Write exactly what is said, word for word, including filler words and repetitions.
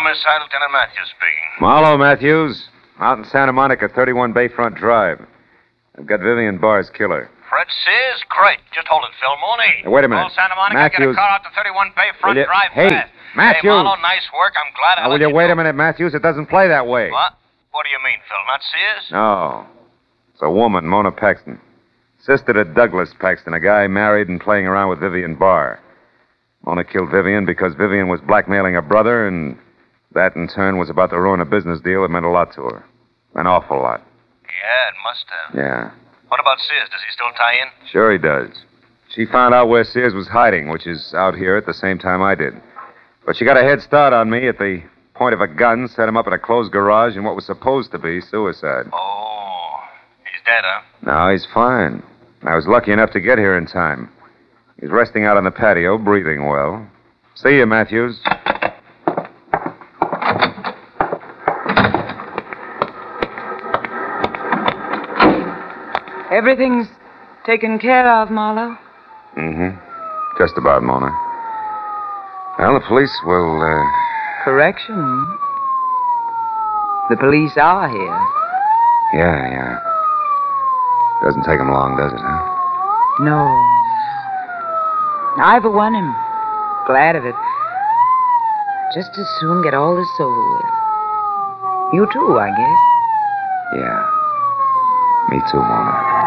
Homicide, Lieutenant Matthews speaking. Marlowe, Matthews. Out in Santa Monica, thirty-one Bayfront Drive. I've got Vivian Barr's killer. Fred Sears? Great. Just hold it, Phil Mooney. Hey, wait a minute. Call Santa Monica, Matthews. get a car out to thirty-one Bayfront You... Drive Hey, fast. Matthews. Hey, Marlowe, nice work. I'm glad I Now, will let you wait know. a minute, Matthews? It doesn't play that way. What? What do you mean, Phil? Not Sears? No. It's a woman, Mona Paxton. Sister to Douglas Paxton, a guy married and playing around with Vivian Barr. Mona killed Vivian because Vivian was blackmailing her brother, and that, in turn, was about to ruin a business deal that meant a lot to her. An awful lot. Yeah, it must have. Yeah. What about Sears? Does he still tie in? Sure he does. She found out where Sears was hiding, which is out here at the same time I did. But she got a head start on me at the point of a gun, set him up in a closed garage in what was supposed to be suicide. Oh, he's dead, huh? No, he's fine. I was lucky enough to get here in time. He's resting out on the patio, breathing well. See you, Matthews. Everything's taken care of, Marlowe? Mm-hmm. Just about, Mona. Well, the police will, uh... Correction. The police are here. Yeah, yeah. Doesn't take them long, does it, huh? No. I, for one, am glad of it. Just as soon get all this over with. You too, I guess. Yeah. Me too, Mona.